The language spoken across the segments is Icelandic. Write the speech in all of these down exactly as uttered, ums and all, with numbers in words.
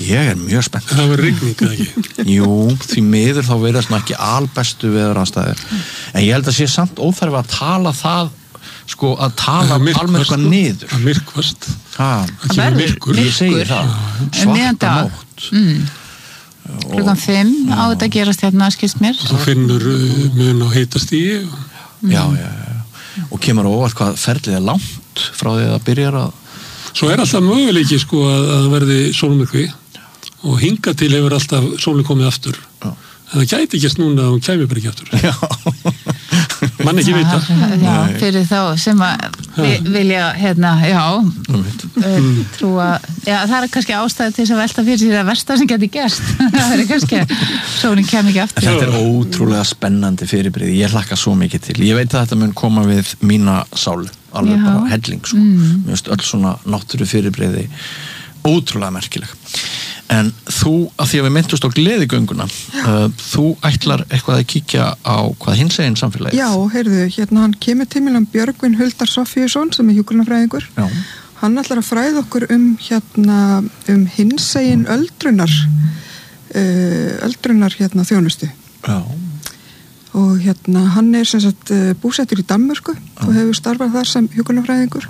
Ég er mjög spennt. Það var rigning, eða ekki? Jú, því miður þá verðast nú ekki albestu veðuraðstæður. En ég held að sé samt óþarfi að tala það, sko, að tala alveg eitthvað niður. Það myrkvast. Það verður ég segi það. Svarta nótt. Mm. Klukkan fimm á þetta gerast hérna, skilst mér. Þú finnur mun á hitastígi. Já, já, já. Og kemur óvart hvað ferlið er langt frá því að byrja að... Svo er alltaf möguleiki, sko, að, að verði sólmyrkvi. Og hinga til hefur alltaf sólinn komið aftur. Já. En það gæti ekki núna að hún kæmi bara ekki aftur. Já. Mann ekki vita. Já, fyrir þá sem að vilja, hérna, já, uh, trúa, já, það er kannski ástæði til þess að velta fyrir sér að versta sem geti gerst. Það er kannski að sólinn kæmi ekki aftur. Þetta er ótrúlega spennandi fyrirbrigði. Ég hlakka svo mikið til. Ég veit að þetta mun koma við mína sálu. Alveg já. Bara helling, sko. Mm. Mér veist, öll svona náttúru fyrirbrigði ótrúlega merkileg. En þú, að því að við myndust á gleðigönguna, uh, þú ætlar eitthvað að kíkja á hvað hinsegin samfélagið? Já, heyrðu, hérna hann kemur til mér Björgvin Huldar Sofíusson sem er hjúkrunarfræðingur. Já. Hann ætlar að fræða okkur um hérna um hinsegin öldrunar uh, öldrunar hérna þjónustu. Já. Og hérna hann er sem sagt búsettur í Danmörku og hefur starfað þar sem hjúkrunarfræðingur.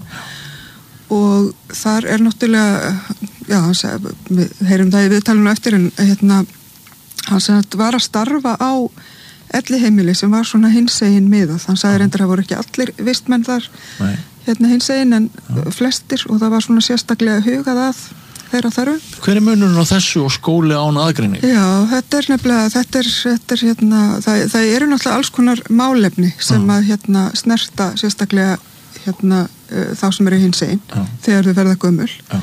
Og þar er náttúrulega, já, hann, við heyrum það í viðtalinu eftir, en hérna, hann sem var að starfa á elliheimili sem var svona hinsegin miðað. Hann sagði reyndar að það voru ekki allir vistmenn þar, Nei. hérna hinsegin, en já. Flestir, og það var svona sérstaklega hugað að þeirra þarfu. Hver er munurinn á þessu og skóli án aðgreining? Já, þetta er nefnilega, þetta er, þetta er hérna, það, það eru náttúrulega alls konar málefni sem að hérna snerta sérstaklega hérna uh, þá sem eru hinsegin Já. Þegar þau verða gömul uh,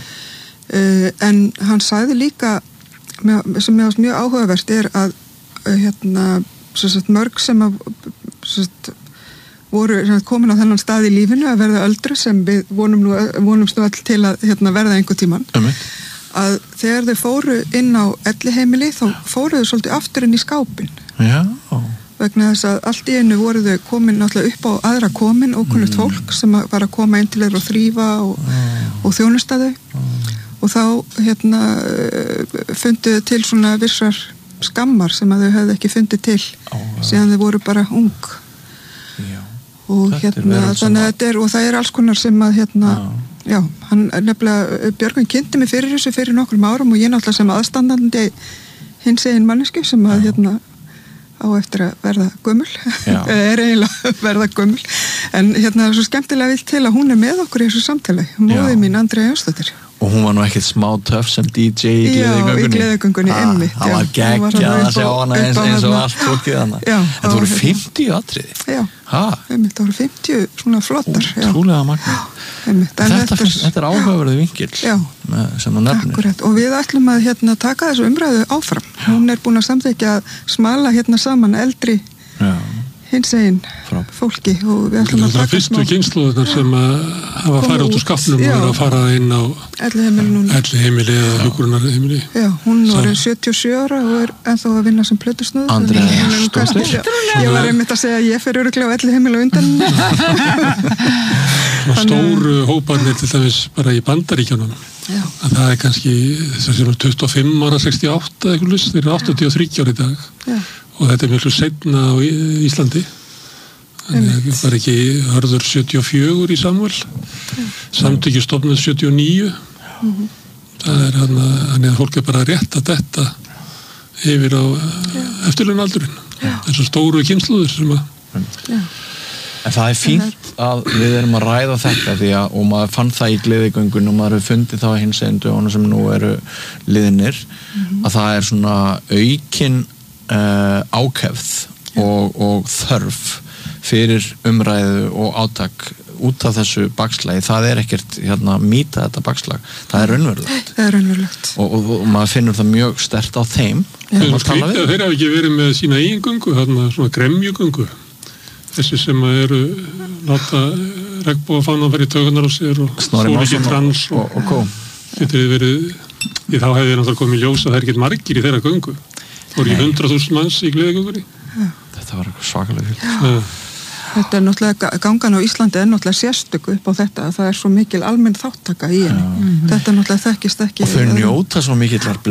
en hann sagði líka sem mér varst mjög áhugavert er að uh, hérna sagt, mörg sem að sagt, voru sagt, komin á þennan stað í lífinu að verða öldru sem við vonum nú, vonumst nú all til að hérna, verða einhver tíman um. Að þegar þau fóru inn á elliheimili þá fóru þau svolítið aftur inn í skápin Já vegna þess að allt í einu voru þau komin náttúrulega upp á aðra komin og kunnugt mm. fólk sem var að koma inn til þeirra og þrífa og, mm. og þjónusta þau mm. og þá hérna fundu til svona vissar skammar sem að þau hefðu ekki fundið til oh, síðan þau voru bara ung já. Og þetta hérna þannig að þetta er og það er alls konar sem að hérna já, já hann nefnilega Björgvin kynnti mig fyrir þessu fyrir nokkrum árum og ég náttúrulega sem aðstandandi hinsegin manneski sem að hérna á eftir að verða gömul eða er eiginlega verða gömul en hérna er svo skemmtilega vilt til að hún er með okkur í þessu samtali, móðið mín Andrea Jónsdóttir og hún var nú ekkert smá töff sem D J í gleðigöngunni já, í gleðigöngunni, einmitt það var geggjað að sjá hana eins, eins og allt fólkið hana en það voru fimmtíu atriði já, einmitt, það voru fimmtíu svona flottar trúlega magna þetta, þetta er áhugaverðu vinkill já, sem það nefnir akkurat, og við ætlum að hérna, taka þessu umræðu áfram já. Hún er búin að samþykja að smala hérna saman eldri já. Hinsegin fólki og við ætlum að taka fyrstu kynslóðunar sem að hafa farið út úr skapnum og er að fara inn á elliheimili eða hjúkrunarheimili já, hún var sjötíu og sjö ára og er ennþá að vinna sem plötusnúð Andrea Stóttir ég var einmitt að segja að ég fer örugglega á elliheimili undan og stóru hóparnir til dæmis bara í Bandaríkjunum að það er kannski þess að tuttugu og fimm ára sextíu og átta eitthvað lust, þeir eru áttatíu og þrjú ára í dag já. Og þetta er mjög seinna á Íslandi þannig að það er ekki hörður sjötíu og fjögur í Samúel samtökju stofnuð sjötíu og níu mm-hmm. það er hann að, hann er fólk er bara rétt að detta yfir á eftirlaunaldurinn þessar stóru kynslóðir sem að já. En það er fínt að við erum að ræða þetta því að, og maður fann það í gleðigöngun og maður hefur fundið það á hinsegin dögunum sem nú eru liðnir mm-hmm. að það er svona aukin uh, ákefð og, og þörf fyrir umræðu og átak út af þessu bakslagi, það er ekkert hérna mýta þetta bakslag, það er raunverulegt það er raunverulegt og, og, og maður finnur það mjög sterkt á þeim þeir hafa ekki verið með sína eigingöngu þarna svona gremjugöngu þessi sem eru láta regnbogafána að vera í taugunar á sér og svo ekki trans og, og, og getur þið verið því þá hefði náttúrulega komið í ljós að það er ekkert margir í þeirra göngu það voru ekki hundrað þúsund manns í gleðigöngunni þetta var eitthvað svakalega fylg þetta er náttúrulega gangan á Íslandi er náttúrulega sérstöku upp á þetta að það er svo mikil almenn þáttaka í henni mm-hmm. þetta náttúrulega þekkist ekki og þau njóta svo mikillar